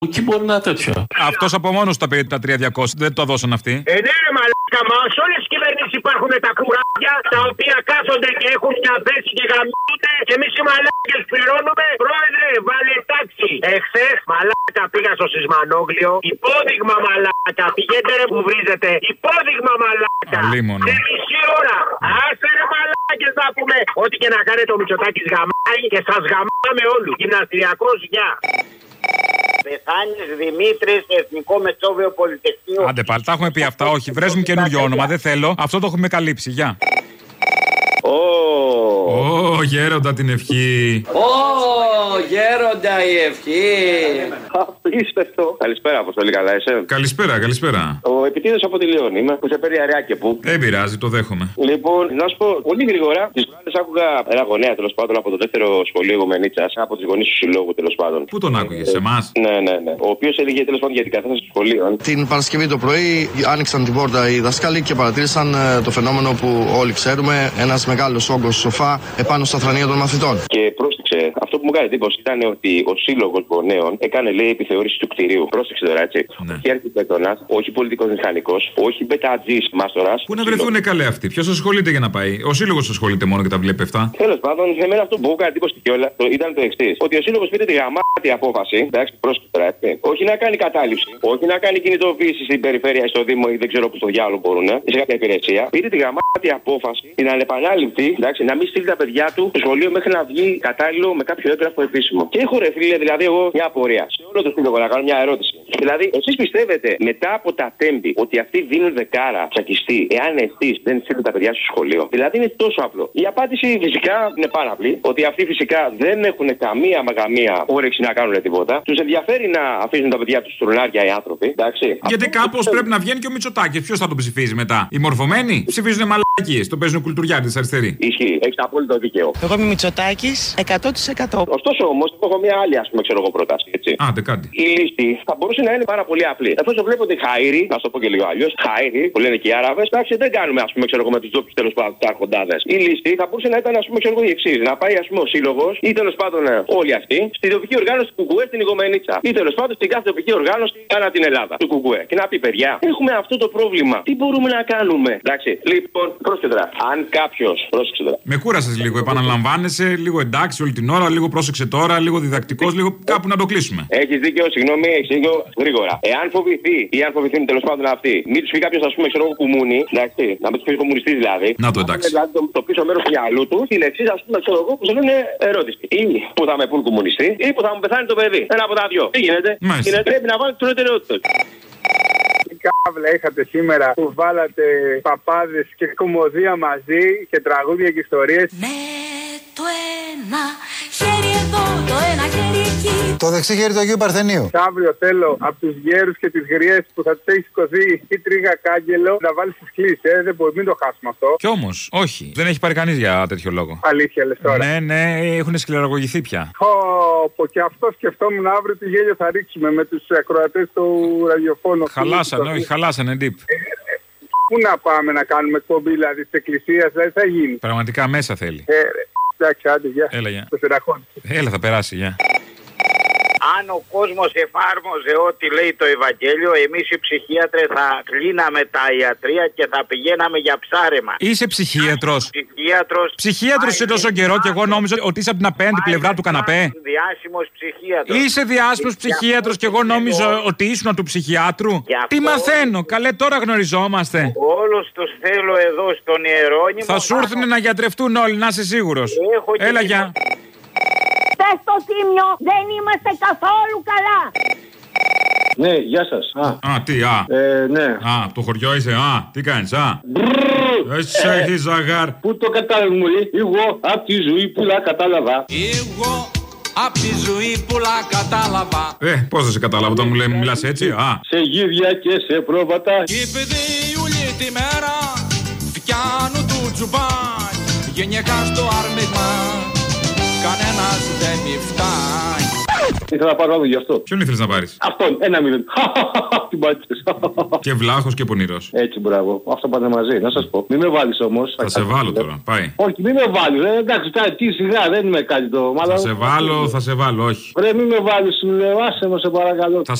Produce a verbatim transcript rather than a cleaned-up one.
Εκεί μπορεί να τέτοιο. Αυτός από μόνος τα πήρε τα τρία χιλιάδες διακόσια, δεν το δώσαν αυτοί. Ε, ναι, ρε μαλάκα, μα σε όλες τις κυβερνήσεις υπάρχουν τα κουράκια τα οποία κάθονται και έχουν μια θέση και γαμιούνται και εμείς οι μαλάκες πληρώνουμε. Πρόεδρε, βάλε τάξη. Εχθές, μαλάκα, πήγα στο Σισμανόγλιο. Υπόδειγμα, μαλάκα. Πηγαίνετε ρε που βρίζετε. Υπόδειγμα, μαλάκα. Αλίμονο. Σε μισή ώρα. Άσε ρε μαλάκες να πούμε. Ό,τι και να κάνετε ο Μητσοτάκης γαμάει και σας γαμάμε όλους. Γυμναστηριακός, γεια. Πεθάνης Δημήτρης, Εθνικό Μετσόβιο Πολυτεχνείο. Άντε πάλι, τα έχουμε πει αυτά. Όχι, βρες μου καινούριο όνομα. Δεν θέλω. Αυτό το έχουμε καλύψει. Γεια. Ω, γέροντα την ευχή. Ω, γέροντα η ευχή. Απίστευτο. Καλησπέρα, Αποστολή, καλά είσαι? Καλησπέρα, καλησπέρα. Ο επιτίδος από τη Λιόν είμαι, που σε παίρνει αραιά και πού. Δεν πειράζει, το δέχομαι. Λοιπόν, να σου πω πολύ γρήγορα. Τις προάλλες άκουγα ένα γονέα τέλος πάντων από το δεύτερο σχολείο Γομενίτσας, από τις γονείς του συλλόγου τέλος πάντων. Πού τον άκουγες, σε εμάς? Ναι, ναι, ναι. Ο οποίος έλεγε τέλος πάντων για την κατάσταση του σχολείου. Την Παρασκευή το πρωί άνοιξαν την πόρτα οι δάσκαλοι και παρατήρησαν το φαινόμενο που όλοι ξέρουμε. Ένας μεγάλος όγκος σοφά επάνω στα θρανία των μαθητών. Και πρόσεξε, αυτό που μου κάνει εντύπωση ήταν ότι ο σύλλογος γονέων έκανε, λέει, επιθεώρηση του κτηρίου. Πρόσεξε τώρα, έτσι. Ναι. Όχι αρχιτέκτονας, όχι πολιτικός μηχανικός, όχι μπετατζής μάστορας. Πού να βρεθούν καλέ αυτοί, ποιος ασχολείται για να πάει? Ο σύλλογος ασχολείται μόνο και τα βλέπει αυτά. Τέλος πάντων, σε μένα αυτό που μου έκανε εντύπωση και όλα ήταν το εξής. Ότι ο σύλλογος πήρε τη γαμάτη απόφαση. Εντάξει, πρόσεξε τώρα, έτσι. Όχι να κάνει κατάληψη, όχι να κάνει κινητοποίηση στην περιφέρεια, στο Δήμο ή δεν ξέρω που στο διάλογο μπορούν, ή σε κάποια υπηρεσία. Πήρε τη γαμάτη απόφαση, την ανεπανάληπτη, εντάξει, να μην στείλει τα παιδιά του στο σχολείο μέχρι να βγει κατάλληλο με κάποιο έγγραφο επίσημο. Και έχω ρε φίλε, δηλαδή, εγώ μια απορία. Σε όλο το σύλλογο να κάνω μια ερώτηση. Δηλαδή, εσείς πιστεύετε μετά από τα τέμπη ότι αυτοί δίνουν δεκάρα τσακιστή, εάν εσείς δεν στείλετε τα παιδιά στο σχολείο? Δηλαδή, είναι τόσο απλό. Η απάντηση φυσικά είναι πάρα απλή. Ότι αυτοί φυσικά δεν έχουν καμία μαγαμία όρεξη να κάνουν τίποτα. Τους ενδιαφέρει να αφήσουν τα παιδιά τους στρунάρια οι άνθρωποι. Εντάξει. Γιατί κάπως πρέπει να βγαίνει και ο Μητσοτάκης. Ποιος θα τον ψηφίζει μετά? Οι μορφωμένοι ψηφίζουν μαλακίες. Τον παίζουν κουλτουριάρτες αριστεροί. Ισχύει. Έχεις απόλυτο δίκαιο. Εγώ είμαι Μητσοτάκης εκατό τοις εκατό. Ωστόσο όμως, έχω μια άλλη, ας πούμε, ξέρω εγώ, πρόταση. Έτσι. Άντε, κάτι. Η λύση θα μπορούσε να είναι πάρα πολύ απλή. Εφόσον βλέπω ότι χαΐρι, να το πω και λίγο αλλιώς, χαΐρι, που λένε και οι Άραβες, εντάξει, δεν κάνουμε, ας πούμε, ξέρω εγώ, με τους ντόπιους τέλος πάντων τους άρχοντάδες. Η λύση θα μπορούσε να ήταν, ας πούμε, ξέρω εγώ, η εξής. Να πάει, ας πούμε, ο σύλλογος ή τέλος πάντων όλοι αυτοί στη τοπική οργάνωση του Κουκουέ στην Ιγομενίτσα. Ή τέλος πάντων στην κάθε τοπική οργάνωση ανά την Ελλάδα του Κουκουέ. Και να πει, παιδιά, έχουμε αυτό το πρόβλημα. Τι μπορούμε να κάνουμε? Εντάξει, λοιπόν, πρόσεξε τώρα. Αν κάποιος. Πρόσεξε τώρα. Με κούρασες λίγο, επαναλαμβάνεσαι, λίγο εντάξει όλη την ώρα, λίγο πρόσεξε τώρα, λίγο διδακτικός, λίγο κάπου να το κλείσουμε. Έχεις δίκιο, συγγνώμη, έχεις δίκιο, γρήγορα. Εάν φοβηθεί ή αν φοβηθούν τέλος πάντων αυτοί, μην τους πει κάποιος, ας πούμε, ξέρω εγώ, κουμούνι, εντάξει, να μην τους πει κομμουνιστής δηλαδή. Να το εντάξει. Δηλαδή το, το πίσω μέρος του γυαλού του, την εξής, ας πούμε, ξέρω εγώ, που σε λένε ερώτηση. Ή που θα με πούν κομμουνιστή, ή που θα μου πεθάνει το παιδί. Ένα από τα δυο. Τι γίνεται? Είναι, πρέπει να βάλει τις προτεραιότητες. Τι κάβλα είχατε σήμερα που βάλατε παπάδες και κομμωδία μαζί και τραγούδια και ιστορίες? Με το ένα χέρι εδώ, το ένα χέρι εκεί. Το δεξί χέρι του Αγίου Παρθενίου. Αύριο θέλω από τους γέρους και τις γριές που θα τους έχει σηκωθεί η τρίγα κάγκελο να βάλει στις κλήσεις, ε, δεν μπορεί, μην το χάσουμε αυτό. Κι όμως, όχι. Δεν έχει πάρει κανείς για τέτοιο λόγο. Αλήθεια λες τώρα? Ναι, ναι, έχουν σκληραγωγηθεί πια. Πω, και αυτό σκεφτόμουν αύριο τι γέλιο θα ρίξουμε με τους ακροατές του ραδιοφώνου. Χαλάσανε, όχι, χαλάσανε, ντύπ. Πού να πάμε να κάνουμε εκπομπή, δηλαδή, της εκκλησίας, δηλαδή θα γίνει. Πραγματικά μέσα θέλει. Ε, εντάξει, άντε, γεια. Έλα, γεια. Το Έλα, θα περάσει, γεια. Αν ο κόσμος εφάρμοζε ό,τι λέει το Ευαγγέλιο, εμείς οι ψυχίατροι θα κλείναμε τα ιατρεία και θα πηγαίναμε για ψάρεμα. Είσαι ψυχίατρος. Ψυχίατρος. Ψυχίατρος σε τόσο καιρό και εγώ νόμιζα ότι είσαι από την απέναντι πλευρά του καναπέ. Διάσημος ψυχίατρος. Είσαι διάσημος ψυχίατρος και εγώ νόμιζα ότι ήσουν του ψυχιάτρου. Τι μαθαίνω, καλέ, τώρα γνωριζόμαστε. Όλους τους θέλω εδώ στον Ιερώνυμο. Θα σου έρθουν να γιατρευτούν όλοι, να είσαι σίγουρος. Έλα, γεια. Στο Τίμιο δεν είμαστε καθόλου καλά. Ναι, γεια σας. Α, α τι, α. Ε, ναι. Α, το χωριό είσαι, α. Τι κάνεις, α. Εσύ έχεις ζαγάρ. Πού το κατάλαβα, μωρή. Εγώ απ' τη ζωή πουλά κατάλαβα. Εγώ απ' τη ζωή πουλά κατάλαβα. Ε, πώς θα σε κατάλαβα όταν μου λέει μιλάς έτσι, α. Σε γίδια και σε πρόβατα. Κι επειδή όλη τη μέρα φτιάνουν του τζουμπάκι. Γενιέκα στο άρμιγμα κανένας δεν μη φτάνει. Ήθελα να πάρω άλλο γι' αυτό. Ποιον ήθελε να πάρει? Αυτόν, ένα μηδέν. Την πάτησε. Και βλάχο και πονηρό. Έτσι, μπράβο. Αυτό πάνε μαζί, να σα πω. Μην με βάλει όμω. Θα σε βάλω τώρα, πάει. Όχι, μην με βάλει. Ε, εντάξει, τι σιγά, δεν είμαι κάτι το. Θα σε βάλω, θα σε βάλω, όχι. Βρε, μην με βάλει, σου λέω, άσε με σε παρακαλώ.